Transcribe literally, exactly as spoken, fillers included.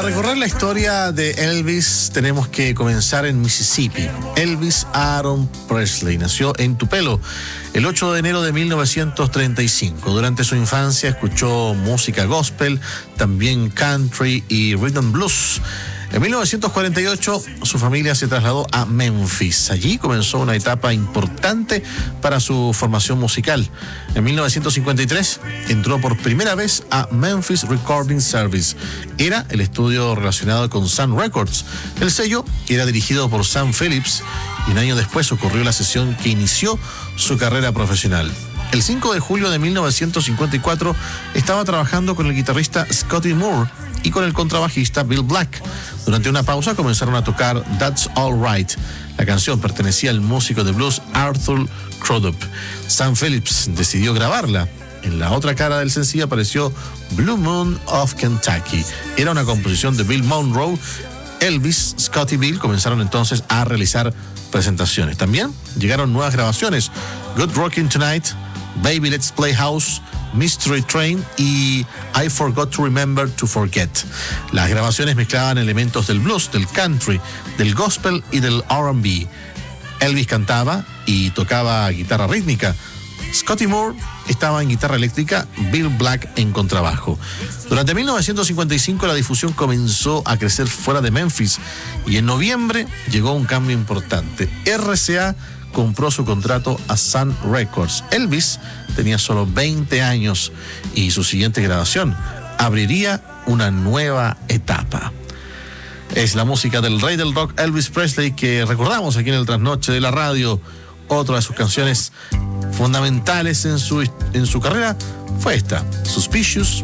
recorrer la historia de Elvis tenemos que comenzar en Mississippi. Elvis Aaron Presley nació en Tupelo el ocho de enero de mil novecientos treinta y cinco. Durante su infancia escuchó música gospel, también country y rhythm and blues. En mil novecientos cuarenta y ocho su familia se trasladó a Memphis. Allí comenzó una etapa importante para su formación musical. En mil novecientos cincuenta y tres entró por primera vez a Memphis Recording Service. Era el estudio relacionado con Sun Records. El sello era dirigido por Sam Phillips y un año después ocurrió la sesión que inició su carrera profesional. El cinco de julio de mil novecientos cincuenta y cuatro estaba trabajando con el guitarrista Scotty Moore y con el contrabajista Bill Black. Durante una pausa comenzaron a tocar That's All Right. La canción pertenecía al músico de blues Arthur Crudup. Sam Phillips decidió grabarla. En la otra cara del sencillo apareció Blue Moon of Kentucky. Era una composición de Bill Monroe. Elvis, Scott y Bill comenzaron entonces a realizar presentaciones. También llegaron nuevas grabaciones: Good Rockin' Tonight, Baby Let's Play House, Mystery Train y I Forgot to Remember to Forget. Las grabaciones mezclaban elementos del blues, del country, del gospel y del R and B. Elvis cantaba y tocaba guitarra rítmica. Scotty Moore estaba en guitarra eléctrica, Bill Black en contrabajo. Durante mil novecientos cincuenta y cinco la difusión comenzó a crecer fuera de Memphis y en noviembre llegó un cambio importante. R C A compró su contrato a Sun Records. Elvis tenía solo veinte años y su siguiente grabación abriría una nueva etapa. Es la música del rey del rock, Elvis Presley, que recordamos aquí en el Trasnoche de la Radio. Otra de sus canciones fundamentales en su, en su carrera fue esta, Suspicious